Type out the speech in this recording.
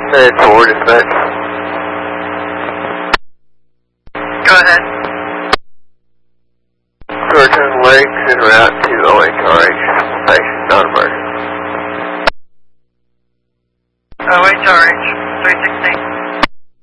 Minute forward, dispatch. Go ahead. Thornton Lakes en route to OHRH. Patient non-emergent. OHRH.